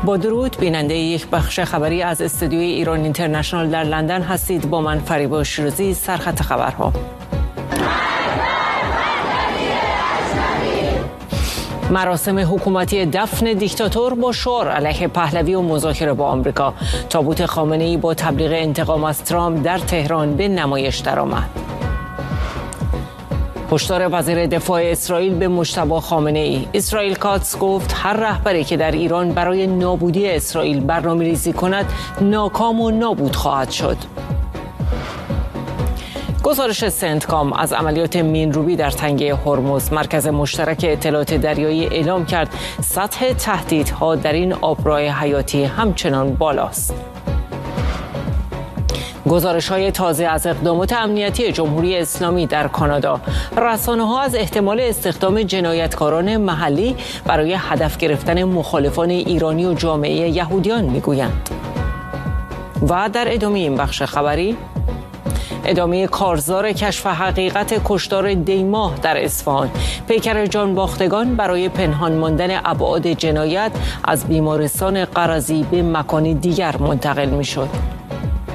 با درود، بیننده یک بخش خبری از استودیوی ایران اینترنشنال در لندن هستید. با من فریبا شیرازی. سرخط خبرها: مراسم حکومتی دفن دیکتاتور با شعار علیه پهلوی و مذاکره با آمریکا. تابوت خامنه‌ای با تبلیغ انتقام از ترامپ در تهران به نمایش درآمد. هشدار وزیر دفاع اسرائیل به مجتبی خامنه‌ای. اسرائیل کاتس گفت هر رهبری که در ایران برای نابودی اسرائیل برنامه‌ریزی کند ناکام و نابود خواهد شد. گزارش سنتکام از عملیات مین‌روبی در تنگه هرمز. مرکز مشترک اطلاعات دریایی اعلام کرد سطح تهدیدها در این آبراه حیاتی همچنان بالاست. گزارش‌های تازه از اقدامات امنیتی جمهوری اسلامی در کانادا. رسانه‌ها از احتمال استخدام جنایتکاران محلی برای هدف گرفتن مخالفان ایرانی و جامعه یهودیان می‌گویند. و در ادامه این بخش خبری، ادامه کارزار کشف حقیقت کشتار دیماه در اصفهان. پیکر جانباختگان برای پنهان ماندن ابعاد جنایت از بیمارستان قرضی به مکانی دیگر منتقل می‌شد.